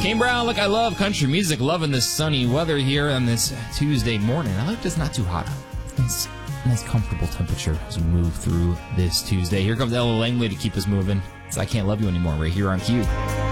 Kane Brown, look, I love country music, loving this sunny weather here on this Tuesday morning. I like it's not too hot. Nice comfortable temperature as we move through this Tuesday. Here comes Ella Langley to keep us moving. It's I Can't Love You Anymore right here on Q.